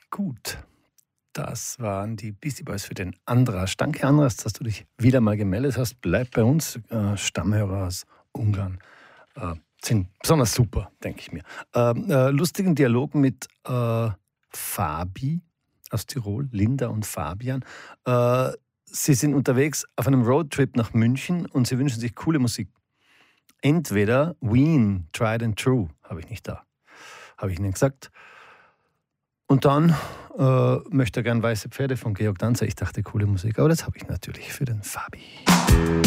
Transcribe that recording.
Gut, das waren die Beastie Boys für den Andras. Danke, Andras, dass du dich wieder mal gemeldet hast. Bleib bei uns. Stammhörer aus Ungarn sind besonders super, denke ich mir. Lustigen Dialog mit Fabi aus Tirol, Linda und Fabian. Sie sind unterwegs auf einem Roadtrip nach München und sie wünschen sich coole Musik. Entweder Ween, Tried and True, habe ich nicht da. Habe ich ihnen gesagt. Und dann möchte er gern Weiße Pferde von Georg Danzer. Ich dachte, coole Musik, aber das habe ich natürlich für den Fabi.